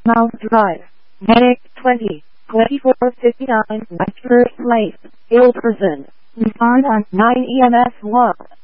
Mount Drive, Medic 20, 2459 West First Place, Hilderson. Respond on 9 EMS 1.